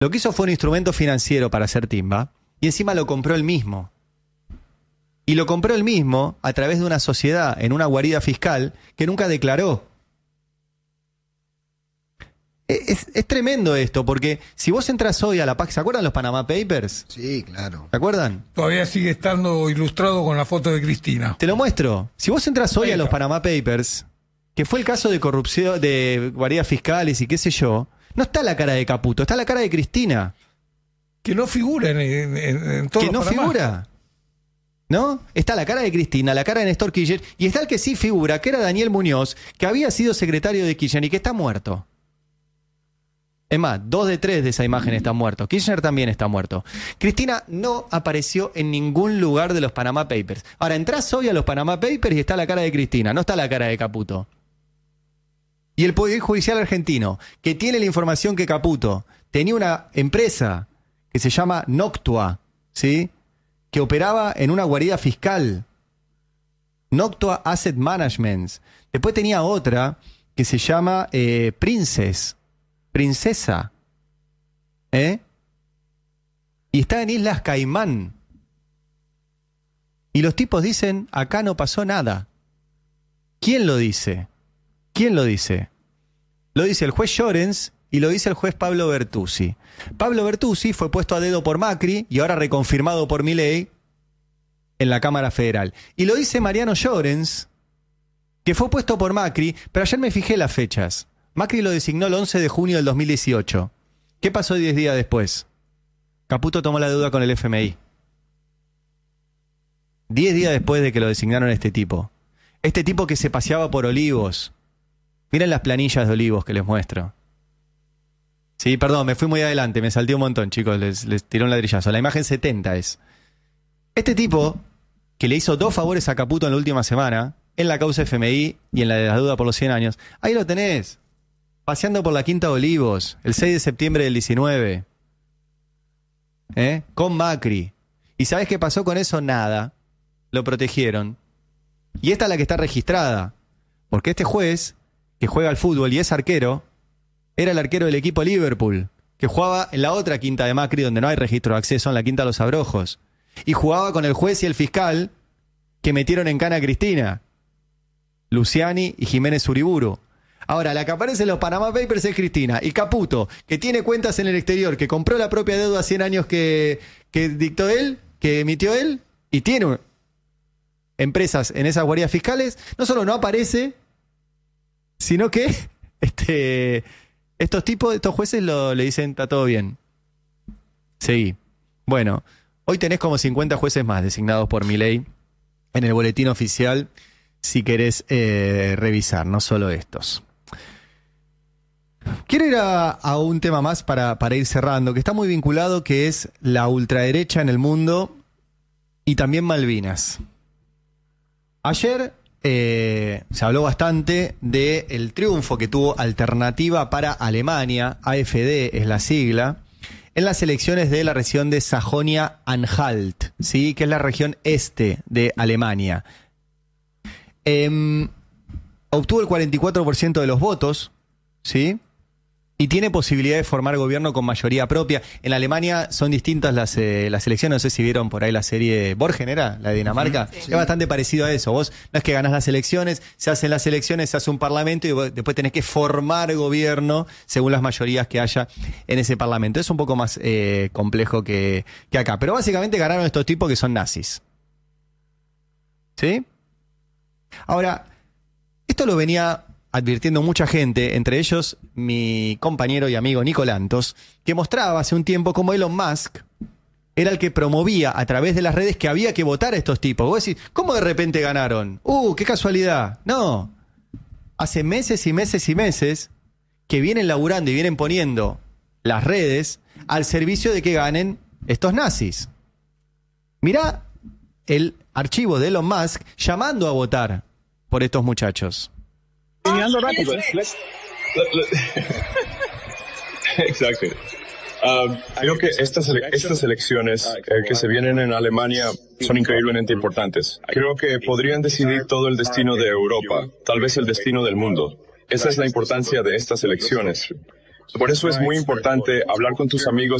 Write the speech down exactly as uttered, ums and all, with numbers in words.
Lo que hizo fue un instrumento financiero para hacer timba y encima lo compró él mismo. Y lo compró él mismo a través de una sociedad en una guarida fiscal que nunca declaró. Es, es tremendo esto, porque si vos entras hoy a la página... ¿Se acuerdan los Panama Papers? Sí, claro. ¿Se acuerdan? Todavía sigue estando ilustrado con la foto de Cristina. Te lo muestro. Si vos entras hoy a los Panama Papers, que fue el caso de corrupción, de guaridas fiscales y qué sé yo, no está la cara de Caputo, está la cara de Cristina. Que no figura en, en, en todo. Que no Panamá. figura. ¿No? Está la cara de Cristina, la cara de Néstor Kirchner, y está el que sí figura, que era Daniel Muñoz, que había sido secretario de Kirchner y que está muerto. Es más, dos de tres de esa imagen están muertos. Kirchner también está muerto. Cristina no apareció en ningún lugar de los Panama Papers. Ahora, entrás hoy a los Panama Papers y está la cara de Cristina, no está la cara de Caputo. Y el Poder Judicial argentino, que tiene la información que Caputo tenía una empresa que se llama Noctua, ¿sí?, que operaba en una guarida fiscal. Noctua Asset Management. Después tenía otra que se llama eh, Princess. Princesa. ¿Eh? Y está en Islas Caimán. Y los tipos dicen, acá no pasó nada. ¿Quién lo dice? ¿Quién lo dice? Lo dice el juez Llorens y lo dice el juez Pablo Bertuzzi. Pablo Bertuzzi fue puesto a dedo por Macri y ahora reconfirmado por Milei en la Cámara Federal. Y lo dice Mariano Llorens, que fue puesto por Macri, pero ayer me fijé las fechas. Macri lo designó el once de junio del dos mil dieciocho. ¿Qué pasó diez días después? Caputo tomó la deuda con el F M I. diez días después de que lo designaron a este tipo. Este tipo que se paseaba por Olivos. Miren las planillas de Olivos que les muestro. Sí, perdón, me fui muy adelante, me salté un montón, chicos, les, les tiré un ladrillazo. La imagen setenta es. Este tipo, que le hizo dos favores a Caputo en la última semana, en la causa F M I y en la de la deuda por los cien años, ahí lo tenés. Paseando por la Quinta de Olivos, el seis de septiembre del diecinueve. ¿Eh? Con Macri. ¿Y sabés qué pasó con eso? Nada. Lo protegieron. Y esta es la que está registrada. Porque este juez, que juega al fútbol y es arquero, era el arquero del equipo Liverpool, que jugaba en la otra quinta de Macri, donde no hay registro de acceso, en la Quinta de los Abrojos. Y jugaba con el juez y el fiscal que metieron en cana a Cristina. Luciani y Jiménez Uriburu. Ahora, la que aparece en los Panama Papers es Cristina. Y Caputo, que tiene cuentas en el exterior, que compró la propia deuda cien años que, que dictó él, que emitió él, y tiene empresas en esas guaridas fiscales, no solo no aparece, sino que este, estos tipos, estos jueces lo, le dicen, está todo bien. Seguí. Bueno, hoy tenés como cincuenta jueces más designados por Milei en el boletín oficial, si querés eh, revisar, no solo estos. Quiero ir a, a un tema más para, para ir cerrando, que está muy vinculado, que es la ultraderecha en el mundo y también Malvinas. Ayer eh, se habló bastante del triunfo que tuvo Alternativa para Alemania, A F D es la sigla, en las elecciones de la región de Sajonia-Anhalt, ¿sí?, que es la región este de Alemania. Eh, obtuvo el cuarenta y cuatro por ciento de los votos, ¿sí?, y tiene posibilidad de formar gobierno con mayoría propia. En Alemania son distintas las, eh, las elecciones. No sé si vieron por ahí la serie Borgen, ¿era? La de Dinamarca. Sí. Es bastante parecido a eso. Vos no es que ganás las elecciones, se hacen las elecciones, se hace un parlamento y vos después tenés que formar gobierno según las mayorías que haya en ese parlamento. Es un poco más eh, complejo que, que acá. Pero básicamente ganaron estos tipos que son nazis. ¿Sí? Ahora, esto lo venía advirtiendo mucha gente, entre ellos mi compañero y amigo Nico Lantos, que mostraba hace un tiempo cómo Elon Musk era el que promovía a través de las redes que había que votar a estos tipos. Vos decís, ¿cómo de repente ganaron? ¡Uh, qué casualidad! No, hace meses y meses y meses que vienen laburando y vienen poniendo las redes al servicio de que ganen estos nazis. Mirá el archivo de Elon Musk llamando a votar por estos muchachos. Rápido. Exacto. Um, creo que estas, ele estas elecciones eh, que se vienen en Alemania son increíblemente importantes. Creo que podrían decidir todo el destino de Europa, tal vez el destino del mundo. Esa es la importancia de estas elecciones. Por eso es muy importante hablar con tus amigos